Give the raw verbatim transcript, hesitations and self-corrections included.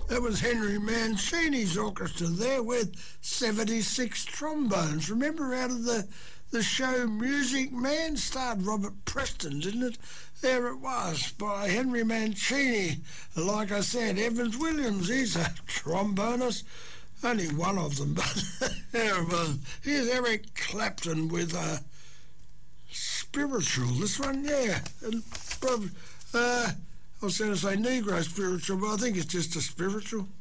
That was Henry Mancini's orchestra there with seventy-six trombones. Remember out of the, the show Music Man? Starred Robert Preston, didn't it? There it was, by Henry Mancini. Like I said, Evans Williams, he's a trombonist. Only one of them, but there it was. Here's Eric Clapton with a spiritual. This one, yeah. And, uh, I was going to say Negro spiritual, but I think it's just a spiritual.